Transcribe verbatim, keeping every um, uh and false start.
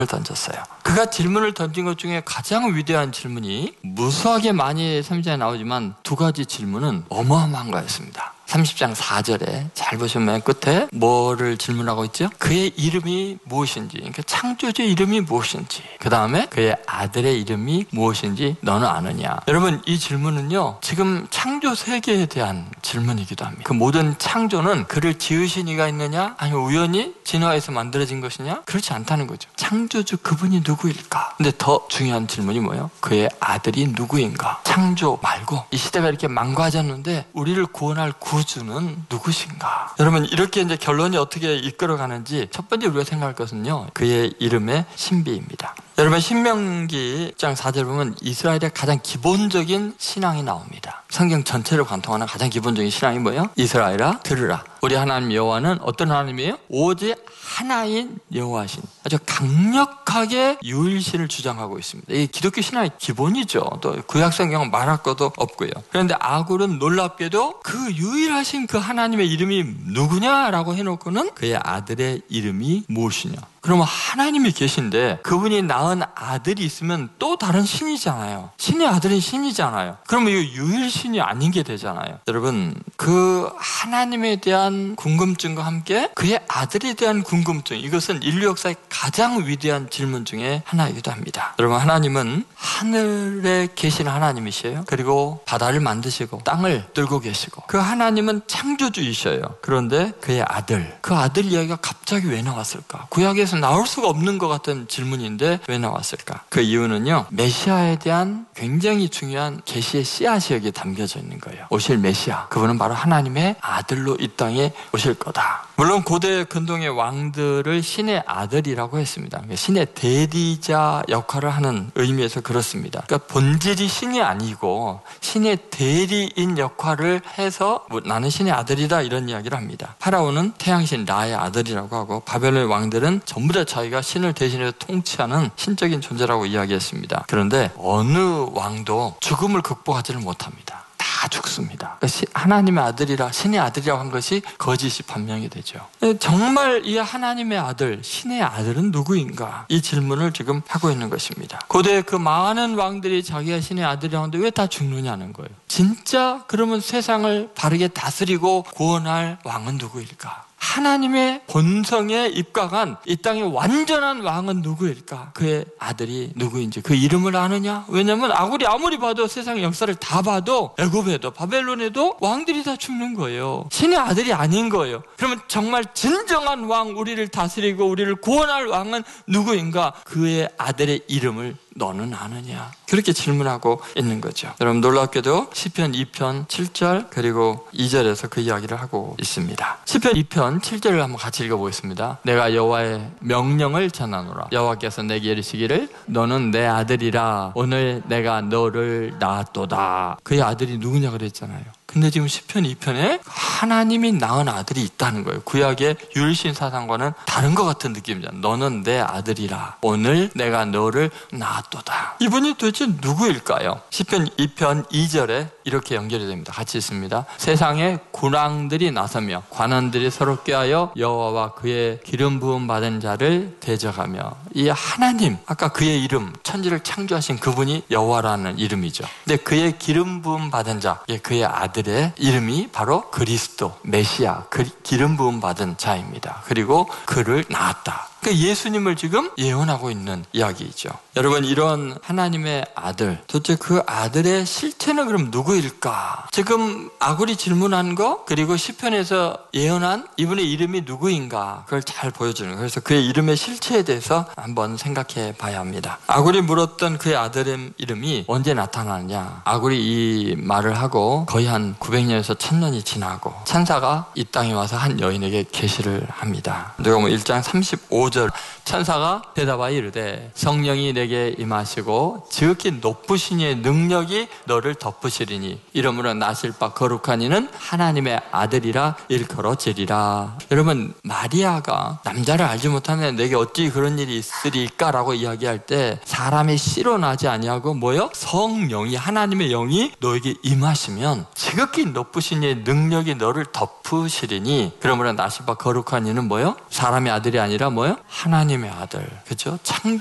던졌어요. 그가 질문을 던진 것 중에 가장 위대한 질문이 무수하게 많이 삼십 장에 나오지만 두 가지 질문은 어마어마한 거였습니다. 삼십 장 사 절에 잘 보시면 끝에 뭐를 질문하고 있죠? 그의 이름이 무엇인지, 그러니까 창조주의 이름이 무엇인지, 그 다음에 그의 아들의 이름이 무엇인지 너는 아느냐. 여러분, 이 질문은요 지금 창조 세계에 대한 질문이기도 합니다. 그 모든 창조는 그를 지으신 이가 있느냐, 아니면 우연히 진화해서 만들어진 것이냐? 그렇지 않다는 거죠. 창조주 그분이 누구일까? 근데 더 중요한 질문이 뭐예요? 그의 아들이 누구인가? 창조 말고 이 시대가 이렇게 망가졌는데 우리를 구원할 구 주는 누구신가? 여러분, 이렇게 이제 결론이 어떻게 이끌어가는지 첫 번째 우리가 생각할 것은요, 그의 이름의 신비입니다. 여러분, 신명기 일 장 사 절 보면 이스라엘의 가장 기본적인 신앙이 나옵니다. 성경 전체를 관통하는 가장 기본적인 신앙이 뭐예요? 이스라엘아 들으라. 우리 하나님 여호와는 어떤 하나님이에요? 오직 하나인 여호와신. 아주 강력하게 유일신을 주장하고 있습니다. 이게 기독교 신앙의 기본이죠. 또 구약 성경은 말할 것도 없고요. 그런데 아굴은 놀랍게도 그 유일하신 그 하나님의 이름이 누구냐라고 해놓고는 그의 아들의 이름이 무엇이냐. 그러면 하나님이 계신데 그분이 낳은 아들이 있으면 또 다른 신이잖아요. 신의 아들은 신이잖아요. 그러면 이 유일신이 아닌 게 되잖아요. 여러분, 그 하나님에 대한 궁금증과 함께 그의 아들에 대한 궁금증, 이것은 인류 역사의 가장 위대한 질문 중에 하나이기도 합니다. 여러분, 하나님은 하늘에 계신 하나님이셔요. 그리고 바다를 만드시고 땅을 들고 계시고, 그 하나님은 창조주이셔요. 그런데 그의 아들, 그 아들 이야기가 갑자기 왜 나왔을까? 구약에서 나올 수가 없는 것 같은 질문인데 왜 나왔을까? 그 이유는요, 메시아에 대한 굉장히 중요한 계시의 씨앗이 여기에 담겨져 있는 거예요. 오실 메시아, 그분은 바로 하나님의 아들로 이 땅에 오실 거다. 물론 고대 근동의 왕들을 신의 아들이라고 했습니다. 신의 대리자 역할을 하는 의미에서 그렇습니다. 그러니까 본질이 신이 아니고 신의 대리인 역할을 해서 뭐 나는 신의 아들이다 이런 이야기를 합니다. 파라오는 태양신 라의 아들이라고 하고, 바벨론의 왕들은 전부 다 자기가 신을 대신해서 통치하는 신적인 존재라고 이야기했습니다. 그런데 어느 왕도 죽음을 극복하지를 못합니다. 다 죽습니다. 하나님의 아들이라, 신의 아들이라고 한 것이 거짓이 판명이 되죠. 정말 이 하나님의 아들, 신의 아들은 누구인가? 이 질문을 지금 하고 있는 것입니다. 고대 그 많은 왕들이 자기가 신의 아들이라고 하는데 왜 다 죽느냐는 거예요. 진짜 그러면 세상을 바르게 다스리고 구원할 왕은 누구일까? 하나님의 본성에 입각한 이 땅의 완전한 왕은 누구일까? 그의 아들이 누구인지 그 이름을 아느냐? 왜냐하면 아굴이 아무리 봐도 세상의 역사를 다 봐도 애굽에도 바벨론에도 왕들이 다 죽는 거예요. 신의 아들이 아닌 거예요. 그러면 정말 진정한 왕, 우리를 다스리고 우리를 구원할 왕은 누구인가? 그의 아들의 이름을 너는 아느냐? 그렇게 질문하고 있는 거죠. 여러분, 놀랍게도 시편 이 편 칠 절 그리고 이 절에서 그 이야기를 하고 있습니다. 시편 이 편 칠 절을 한번 같이 읽어보겠습니다. 내가 여호와의 명령을 전하노라. 여호와께서 내게 이르시기를 너는 내 아들이라. 오늘 내가 너를 낳았도다. 그의 아들이 누구냐 그랬잖아요. 근데 지금 시편 이 편에 하나님이 낳은 아들이 있다는 거예요. 구약의 유일신 사상과는 다른 것 같은 느낌이잖아요. 너는 내 아들이라. 오늘 내가 너를 낳았도다. 이분이 도대체 누구일까요? 시편 이 편 이 절에 이렇게 연결이 됩니다. 같이 있습니다. 세상에 군왕들이 나서며 관원들이 서로 꾀하여 여호와와 그의 기름 부음 받은 자를 대적하며, 이 하나님, 아까 그의 이름, 천지를 창조하신 그분이 여호와라는 이름이죠. 근데 그의 기름 부음 받은 자, 그의 아들 의 이름이 바로 그리스도, 메시아, 그 기름 부음 받은 자입니다. 그리고 그를 낳았다. 그러니까 예수님을 지금 예언하고 있는 이야기이죠. 여러분, 이런 하나님의 아들, 도대체 그 아들의 실체는 그럼 누구일까? 지금 아굴이 질문한 거, 그리고 시편에서 예언한 이분의 이름이 누구인가, 그걸 잘 보여주는 거예요. 그래서 그의 이름의 실체에 대해서 한번 생각해 봐야 합니다. 아굴이 물었던 그의 아들의 이름이 언제 나타나느냐? 아굴이 이 말을 하고 거의 한 구백 년에서 천 년이 지나고 천사가 이 땅에 와서 한 여인에게 계시를 합니다. 누가복음 일 장 삼십오 절, 천사가 대답하여 이르되 성령이 내게 임하시고 지극히 높으신 이의 능력이 너를 덮으시리니 이러므로 나실 바 거룩한 이는 하나님의 아들이라 일컬어지리라. 여러분, 마리아가 남자를 알지 못하면 내게 어찌 그런 일이 있으리까라고 이야기할 때 사람의 씨로 나지 아니하고 뭐요? 성령이, 하나님의 영이 너에게 임하시면 지극히 높으신 이의 능력이 너를 덮으시리니 그러므로 나실 바 거룩한 이는 뭐요? 사람의 아들이 아니라 뭐요? 하나님의 아들, 그죠? 창